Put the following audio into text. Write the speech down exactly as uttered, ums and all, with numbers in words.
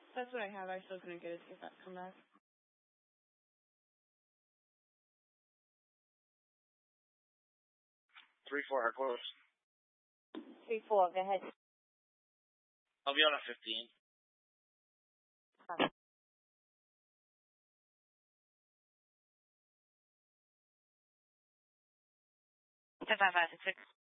That's what I have. I still couldn't get it to get come back. Three four, hard close. Three four, go ahead. I'll be on a fifteen. Huh. Five five five six six.